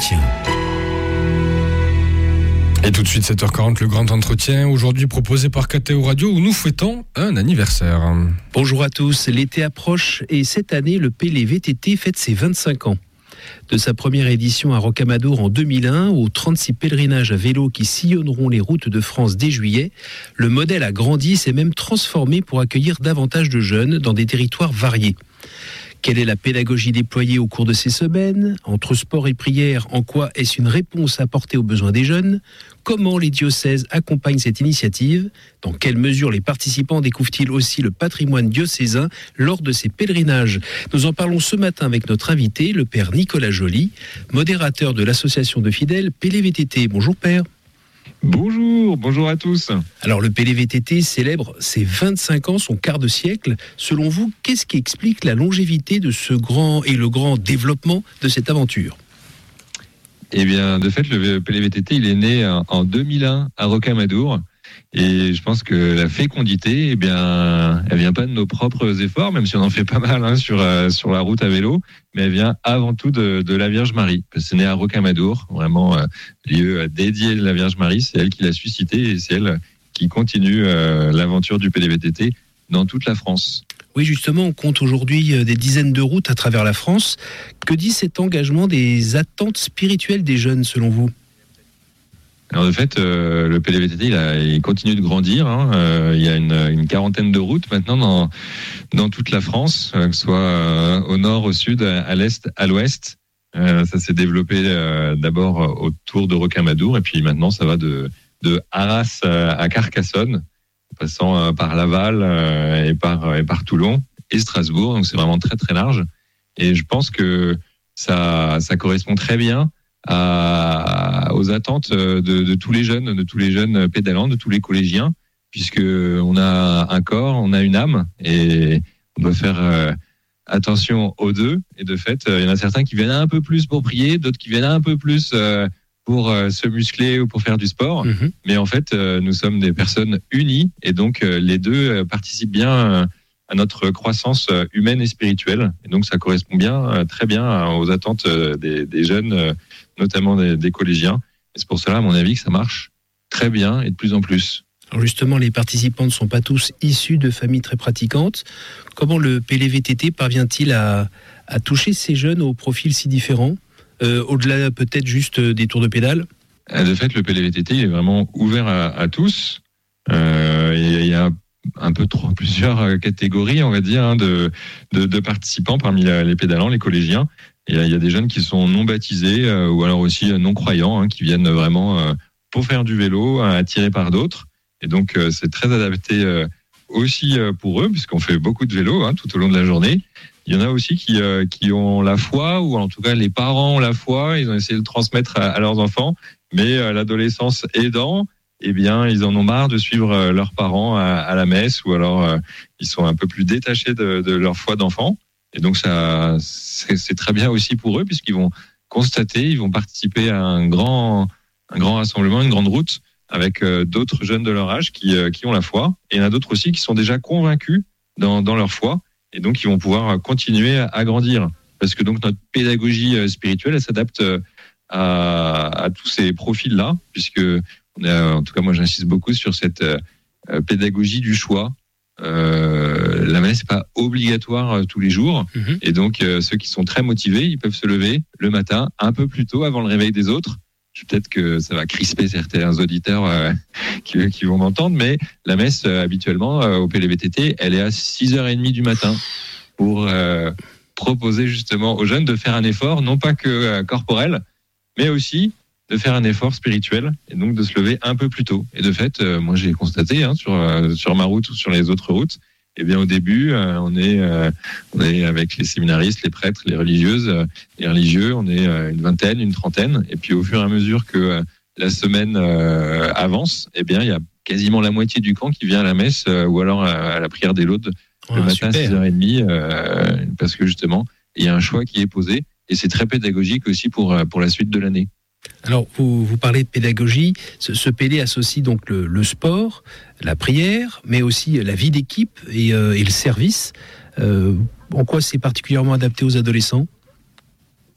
entretien. Et tout de suite, 7h40, le grand entretien, aujourd'hui proposé par KTO Radio, où nous fêtons un anniversaire. Bonjour à tous, l'été approche et cette année, le PLVTT fête ses 25 ans. De sa première édition à Rocamadour en 2001, aux 36 pèlerinages à vélo qui sillonneront les routes de France dès juillet, le modèle a grandi, s'est même transformé pour accueillir davantage de jeunes dans des territoires variés. Quelle est la pédagogie déployée au cours de ces semaines ? Entre sport et prière, en quoi est-ce une réponse apportée aux besoins des jeunes ? Comment les diocèses accompagnent cette initiative ? Dans quelle mesure les participants découvrent-ils aussi le patrimoine diocésain lors de ces pèlerinages ? Nous en parlons ce matin avec notre invité, le père Nicolas Joly, modérateur de l'association de fidèles PLVTT. Bonjour père. Bonjour à tous. Alors le PLVTT célèbre ses 25 ans, son quart de siècle. Selon vous, qu'est-ce qui explique la longévité de ce grand et le grand développement de cette aventure ? Eh bien, de fait, le PLVTT, il est né en 2001 à Rocamadour. Et je pense que la fécondité, eh bien, elle vient pas de nos propres efforts, même si on en fait pas mal sur la route à vélo, mais elle vient avant tout de la Vierge Marie. C'est né à Rocamadour, vraiment lieu dédié à la Vierge Marie. C'est elle qui l'a suscité et c'est elle qui continue l'aventure du PLVTT dans toute la France. Oui, justement, on compte aujourd'hui des dizaines de routes à travers la France. Que dit cet engagement des attentes spirituelles des jeunes, selon vous ? Alors de fait, le PLVTT, il continue de grandir. Il y a une quarantaine de routes maintenant dans toute la France, que ce soit au nord, au sud, à l'est, à l'ouest. Ça s'est développé d'abord autour de Rocamadour, et puis maintenant ça va de Arras à Carcassonne, en passant par Laval et par Toulon et Strasbourg. Donc c'est vraiment très très large. Et je pense que ça correspond très bien aux attentes de tous les jeunes pédalants, de tous les collégiens, puisque on a un corps, on a une âme, et on doit faire attention aux deux. Et de fait, il y en a certains qui viennent un peu plus pour prier, d'autres qui viennent un peu plus pour se muscler ou pour faire du sport. Mm-hmm. Mais en fait, nous sommes des personnes unies, et donc les deux participent bien à notre croissance humaine et spirituelle. Et donc ça correspond très bien aux attentes des jeunes, notamment des collégiens. Et c'est pour cela, à mon avis, que ça marche très bien et de plus en plus. Alors justement, les participants ne sont pas tous issus de familles très pratiquantes. Comment le PLVTT parvient-il à toucher ces jeunes aux profils si différents, au-delà peut-être juste des tours de pédale ? De fait, le PLVTT est vraiment ouvert à tous. Il y a un peu plusieurs catégories, on va dire, de participants parmi les pédalants, les collégiens. Il y a des jeunes qui sont non baptisés ou alors aussi non croyants, qui viennent vraiment pour faire du vélo, attirés par d'autres. Et donc, c'est très adapté aussi pour eux, puisqu'on fait beaucoup de vélo tout au long de la journée. Il y en a aussi qui ont la foi, ou en tout cas les parents ont la foi, ils ont essayé de transmettre à leurs enfants, mais l'adolescence aidant, eh bien, ils en ont marre de suivre leurs parents à la messe, ou alors ils sont un peu plus détachés de leur foi d'enfant. Et donc, c'est très bien aussi pour eux, puisqu'ils vont constater, ils vont participer à un grand rassemblement, une grande route, avec d'autres jeunes de leur âge qui ont la foi. Et il y en a d'autres aussi qui sont déjà convaincus dans leur foi, et donc ils vont pouvoir continuer à grandir. Parce que donc notre pédagogie spirituelle, elle s'adapte à tous ces profils-là, puisque en tout cas moi j'insiste beaucoup sur cette pédagogie du choix. La messe n'est pas obligatoire tous les jours, et donc ceux qui sont très motivés, ils peuvent se lever le matin un peu plus tôt avant le réveil des autres. Peut-être que ça va crisper certains auditeurs qui vont m'entendre, mais la messe habituellement au PLVTT, elle est à 6h30 du matin pour proposer justement aux jeunes de faire un effort, non pas que corporel, mais aussi de faire un effort spirituel, et donc de se lever un peu plus tôt. Et de fait, moi j'ai constaté sur ma route ou sur les autres routes, eh bien au début, on est avec les séminaristes, les prêtres, les religieuses, les religieux, on est une vingtaine, une trentaine, et puis au fur et à mesure que la semaine avance, eh bien il y a quasiment la moitié du camp qui vient à la messe ou alors à la prière des laudes le matin à 6h30, parce que justement il y a un choix qui est posé, et c'est très pédagogique aussi pour la suite de l'année. Alors, vous parlez de pédagogie. Ce PD associe donc le sport, la prière, mais aussi la vie d'équipe et le service. En quoi c'est particulièrement adapté aux adolescents ?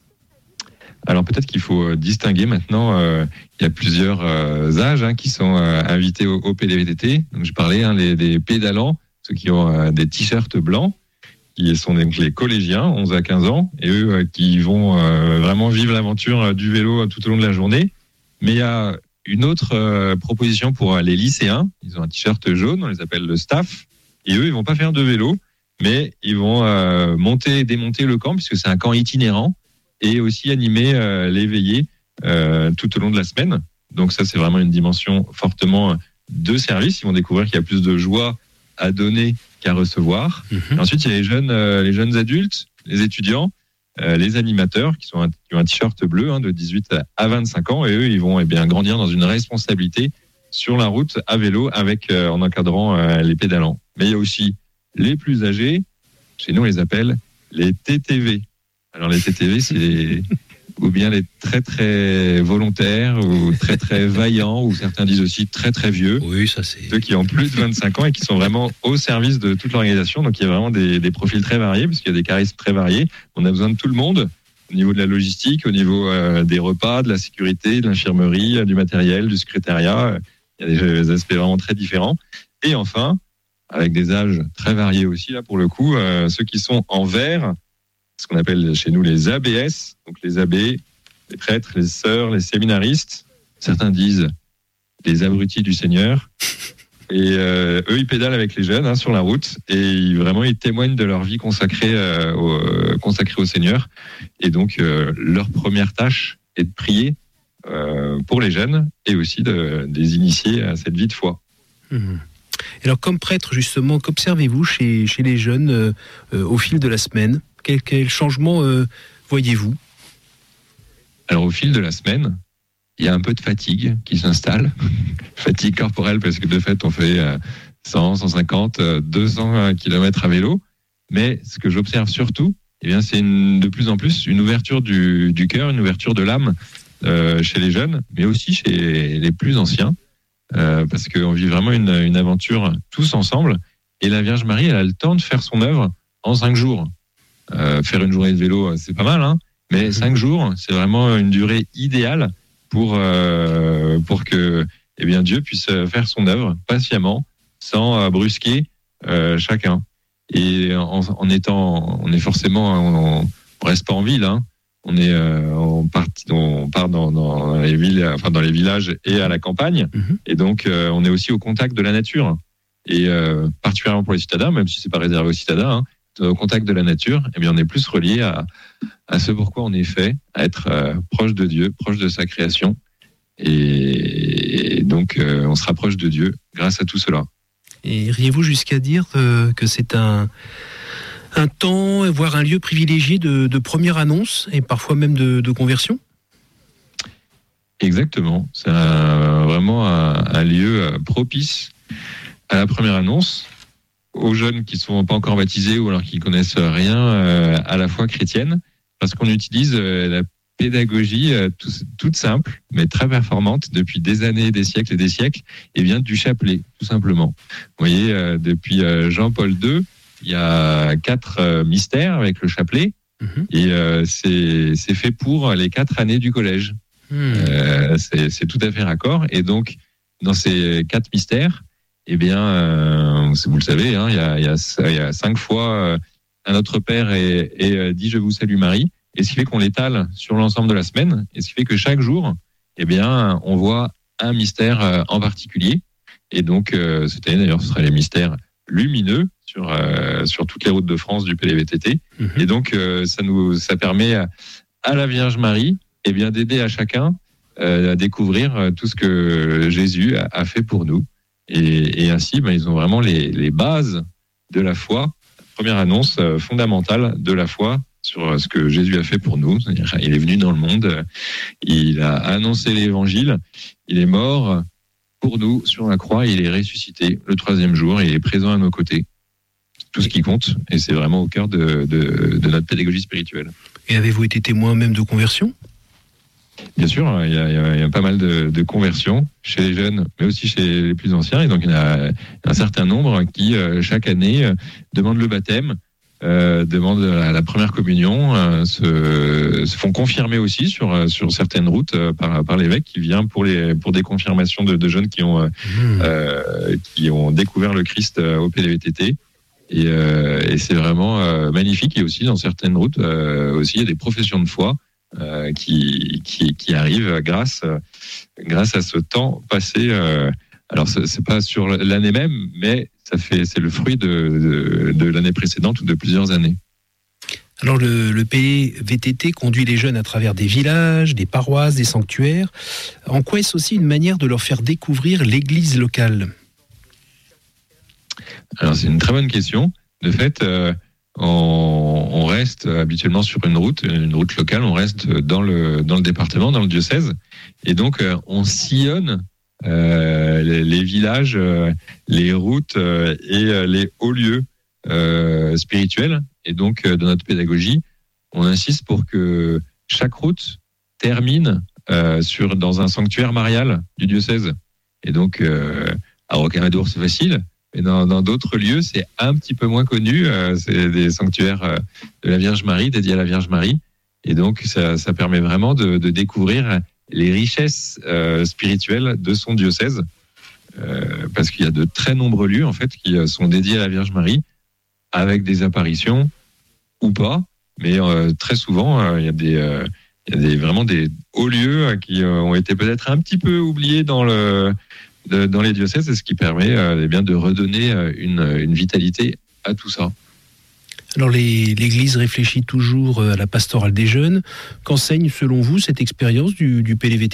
Alors peut-être qu'il faut distinguer maintenant, il y a plusieurs âges qui sont invités au PDVTT. Donc je parlais des pédalants, ceux qui ont des t-shirts blancs, qui sont donc les collégiens, 11 à 15 ans, et eux qui vont vraiment vivre l'aventure du vélo tout au long de la journée. Mais il y a une autre proposition pour les lycéens. Ils ont un t-shirt jaune, on les appelle le staff, et eux, ils vont pas faire de vélo, mais ils vont monter et démonter le camp, puisque c'est un camp itinérant, et aussi animer les veillées tout au long de la semaine. Donc ça, c'est vraiment une dimension fortement de service. Ils vont découvrir qu'il y a plus de joie à donner qu'à recevoir. Et ensuite, il y a les jeunes adultes, les étudiants, les animateurs qui ont un t-shirt bleu de 18 à 25 ans, et eux, ils vont grandir dans une responsabilité sur la route à vélo en encadrant les pédalants. Mais il y a aussi les plus âgés, chez nous on les appelle les TTV. Alors les TTV, c'est ou bien les très très volontaires, ou très très vaillants, ou certains disent aussi très très vieux. Oui, ça c'est... Ceux qui ont plus de 25 ans et qui sont vraiment au service de toute l'organisation. Donc il y a vraiment des profils très variés, parce qu'il y a des charismes très variés. On a besoin de tout le monde, au niveau de la logistique, au niveau des repas, de la sécurité, de l'infirmerie, du matériel, du secrétariat. Il y a des aspects vraiment très différents. Et enfin, avec des âges très variés aussi, là pour le coup, ceux qui sont en vert, ce qu'on appelle chez nous les ABS, donc les abbés, les prêtres, les sœurs, les séminaristes. Certains disent les abrutis du Seigneur. Et eux, ils pédalent avec les jeunes sur la route, et ils témoignent de leur vie consacrée au Seigneur. Et donc, leur première tâche est de prier pour les jeunes, et aussi de les initier à cette vie de foi. Alors, comme prêtre, justement, qu'observez-vous chez les jeunes au fil de la semaine ? Quel changement voyez-vous ? Alors, au fil de la semaine, il y a un peu de fatigue qui s'installe. Fatigue corporelle, parce que de fait, on fait 100, 150, 200 km à vélo. Mais ce que j'observe surtout, c'est de plus en plus une ouverture du cœur, une ouverture de l'âme chez les jeunes, mais aussi chez les plus anciens. Parce qu'on vit vraiment une aventure tous ensemble. Et la Vierge Marie, elle a le temps de faire son œuvre en 5 jours. Faire une journée de vélo, c'est pas mal, mais 5 jours, c'est vraiment une durée idéale pour que Dieu puisse faire son œuvre patiemment, sans brusquer chacun. Et on reste pas en ville, on part dans les villes, dans les villages et à la campagne, et donc on est aussi au contact de la nature. Et particulièrement pour les citadins, même si c'est pas réservé aux citadins, au contact de la nature, on est plus relié à ce pourquoi on est fait, à être proche de Dieu, proche de sa création. Et donc, on se rapproche de Dieu grâce à tout cela. Et iriez-vous jusqu'à dire que c'est un temps, voire un lieu privilégié de première annonce, et parfois même de conversion ? Exactement. C'est vraiment un lieu propice à la première annonce, aux jeunes qui ne sont pas encore baptisés ou alors qui ne connaissent rien à la foi chrétienne, parce qu'on utilise la pédagogie toute simple, mais très performante depuis des années, des siècles et des siècles, et vient du chapelet, tout simplement. Vous voyez, depuis Jean-Paul II, il y a 4 mystères avec le chapelet, et c'est fait pour les 4 années du collège. C'est tout à fait raccord. Et donc, dans ces 4 mystères, vous le savez, il y a 5 fois un Notre Père et dit « Je vous salue Marie ». Et ce qui fait qu'on l'étale sur l'ensemble de la semaine, et ce qui fait que chaque jour, on voit un mystère en particulier. Et donc, cette année d'ailleurs, ce sera les mystères lumineux sur toutes les routes de France du PDVTT. Et donc, ça permet à la Vierge Marie d'aider à chacun à découvrir tout ce que Jésus a fait pour nous. Et ainsi, ils ont vraiment les bases de la foi, la première annonce fondamentale de la foi sur ce que Jésus a fait pour nous. C'est-à-dire, il est venu dans le monde, il a annoncé l'évangile, il est mort pour nous sur la croix, il est ressuscité le 3e jour, et il est présent à nos côtés. Tout ce qui compte, et c'est vraiment au cœur de notre pédagogie spirituelle. Et avez-vous été témoin même de conversion ? Bien sûr, il y a pas mal de conversions chez les jeunes, mais aussi chez les plus anciens. Et donc, il y a un certain nombre qui, chaque année, demandent le baptême demandent la première communion, se font confirmer aussi sur certaines routes par l'évêque qui vient pour des confirmations de jeunes qui ont découvert le Christ au PLVTT. Et c'est vraiment magnifique. Et aussi dans certaines routes, aussi il y a des professions de foi qui arrivent grâce à ce temps passé. Alors c'est pas sur l'année même, mais c'est le fruit de l'année précédente ou de plusieurs années. Alors le PLVTT conduit les jeunes à travers des villages, des paroisses, des sanctuaires. En quoi est-ce aussi une manière de leur faire découvrir l'église locale ? Alors c'est une très bonne question. De fait, on reste habituellement sur une route locale, on reste dans le département, dans le diocèse, et donc on sillonne les villages, les routes et les hauts lieux spirituels. Et donc dans notre pédagogie, on insiste pour que chaque route termine dans un sanctuaire marial du diocèse. Et donc à Rocamadour c'est facile. Mais dans d'autres lieux, c'est un petit peu moins connu. C'est des sanctuaires de la Vierge Marie, dédiés à la Vierge Marie. Et donc, ça permet vraiment de découvrir les richesses spirituelles de son diocèse. Parce qu'il y a de très nombreux lieux, en fait, qui sont dédiés à la Vierge Marie, avec des apparitions ou pas. Mais très souvent, il y a vraiment des hauts lieux qui ont été peut-être un petit peu oubliés dans les diocèses, c'est ce qui permet de redonner une vitalité à tout ça. Alors l'Église réfléchit toujours à la pastorale des jeunes. Qu'enseigne selon vous cette expérience du PLVTT ?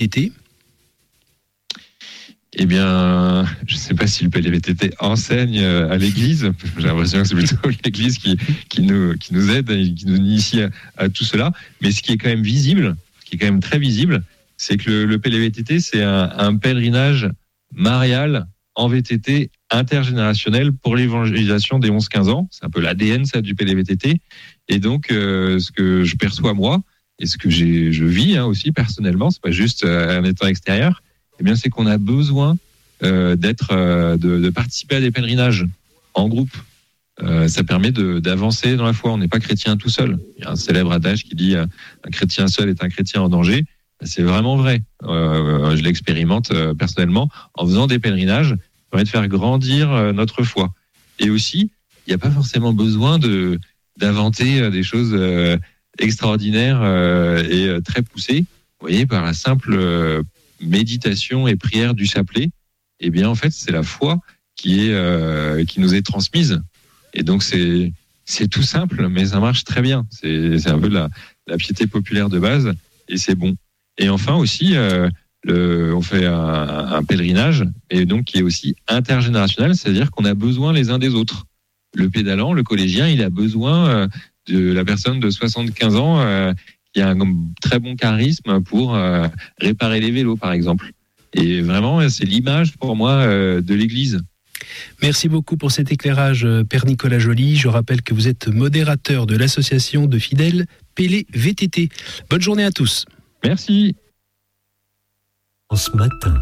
Eh bien, je ne sais pas si le PLVTT enseigne à l'Église. J'ai l'impression que c'est plutôt l'Église qui nous aide et qui nous initie à tout cela. Mais ce qui est quand même visible, ce qui est quand même très visible, c'est que le PLVTT, c'est un pèlerinage marial en VTT intergénérationnel pour l'évangélisation des 11-15 ans. C'est un peu l'ADN ça du PLVTT. Et donc ce que je perçois moi et ce que je vis aussi personnellement, c'est pas juste un état extérieur, eh bien c'est qu'on a besoin de participer à des pèlerinages en groupe. Ça permet d'avancer dans la foi. On n'est pas chrétien tout seul. Il y a un célèbre adage qui dit un chrétien seul est un chrétien en danger. C'est vraiment vrai. Je l'expérimente personnellement en faisant des pèlerinages. Ça permet de faire grandir notre foi. Et aussi, il n'y a pas forcément besoin d'inventer des choses extraordinaires et très poussées. Vous voyez, par la simple méditation et prière du chapelet, eh bien, en fait, c'est la foi qui nous est transmise. Et donc, c'est tout simple, mais ça marche très bien. C'est un peu la piété populaire de base, et c'est bon. Et enfin aussi, on fait un pèlerinage, et donc qui est aussi intergénérationnel, c'est-à-dire qu'on a besoin les uns des autres. Le pédalant, le collégien, il a besoin de la personne de 75 ans qui a un très bon charisme pour réparer les vélos, par exemple. Et vraiment, c'est l'image pour moi de l'Église. Merci beaucoup pour cet éclairage, Père Nicolas Joly. Je rappelle que vous êtes modérateur de l'association de fidèles PLVTT. Bonne journée à tous. Merci. Ce matin.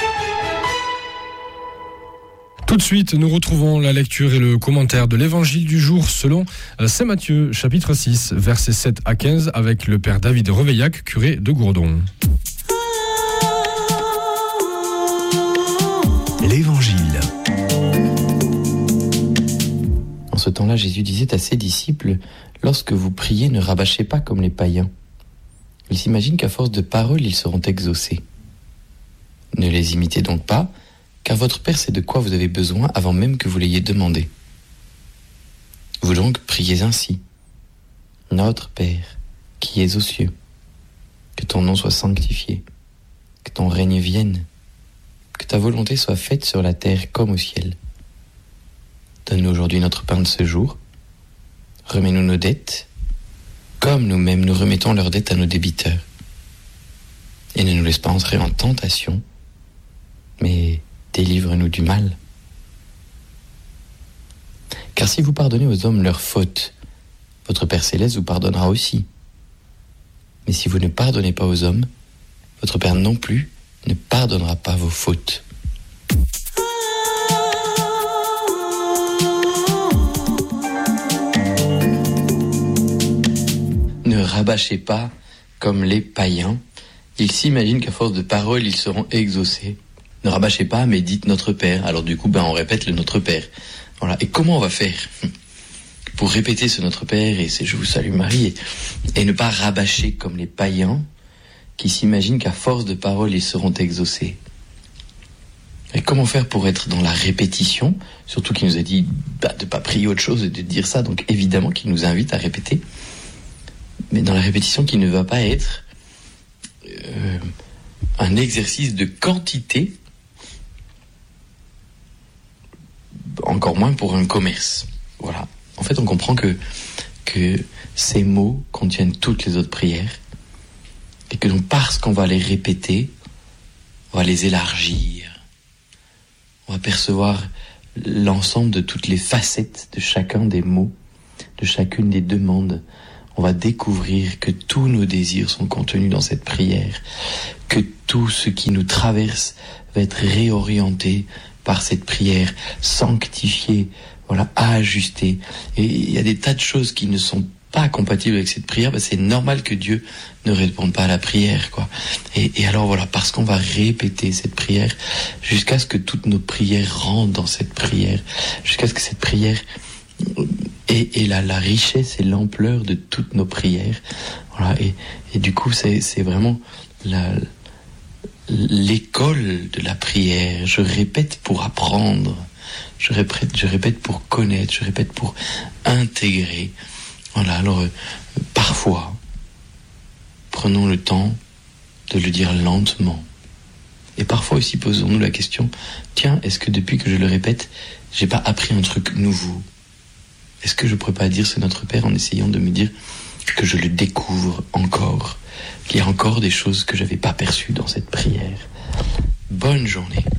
Tout de suite, nous retrouvons la lecture et le commentaire de l'évangile du jour selon Saint Matthieu, chapitre 6, versets 7 à 15, avec le Père David Reveillac, curé de Gourdon. L'évangile. En ce temps-là, Jésus disait à ses disciples, « Lorsque vous priez, ne rabâchez pas comme les païens. Ils s'imaginent qu'à force de paroles, ils seront exaucés. Ne les imitez donc pas, car votre Père sait de quoi vous avez besoin avant même que vous l'ayez demandé. Vous donc priez ainsi. Notre Père, qui es aux cieux, que ton nom soit sanctifié, que ton règne vienne, que ta volonté soit faite sur la terre comme au ciel. Donne-nous aujourd'hui notre pain de ce jour. Remets-nous nos dettes, comme nous-mêmes nous remettons leurs dettes à nos débiteurs. Et ne nous laisse pas entrer en tentation, mais délivre-nous du mal. Car si vous pardonnez aux hommes leurs fautes, votre Père Céleste vous pardonnera aussi. Mais si vous ne pardonnez pas aux hommes, votre Père non plus ne pardonnera pas vos fautes. rabâchez pas comme les païens. Ils s'imaginent qu'à force de paroles, ils seront exaucés. Ne rabâchez pas, mais dites notre Père. Alors du coup, on répète le Notre Père. Voilà. Et comment on va faire pour répéter ce Notre Père et c'est Je vous salue Marie et ne pas rabâcher comme les païens qui s'imaginent qu'à force de paroles, ils seront exaucés? Et comment faire pour être dans la répétition? Surtout qu'il nous a dit de ne pas prier autre chose et de dire ça. Donc évidemment qu'il nous invite à répéter. Mais dans la répétition qui ne va pas être un exercice de quantité, encore moins pour un commerce. Voilà. En fait, on comprend que ces mots contiennent toutes les autres prières et que donc parce qu'on va les répéter, on va les élargir. On va percevoir l'ensemble de toutes les facettes de chacun des mots, de chacune des demandes. On va découvrir que tous nos désirs sont contenus dans cette prière, que tout ce qui nous traverse va être réorienté par cette prière, sanctifié, voilà, ajusté. Et il y a des tas de choses qui ne sont pas compatibles avec cette prière, c'est normal que Dieu ne réponde pas à la prière, quoi. Et alors voilà, parce qu'on va répéter cette prière jusqu'à ce que toutes nos prières rentrent dans cette prière, jusqu'à ce que cette prière ait la richesse et l'ampleur de toutes nos prières. Voilà, et du coup, c'est vraiment l'école de la prière. Je répète pour apprendre, je répète pour connaître, je répète pour intégrer. Voilà, alors parfois, prenons le temps de le dire lentement. Et parfois aussi posons-nous la question, tiens, est-ce que depuis que je le répète, j'ai pas appris un truc nouveau? Est-ce que je pourrais pas dire ce Notre Père en essayant de me dire que je le découvre encore, qu'il y a encore des choses que j'avais pas perçues dans cette prière? Bonne journée.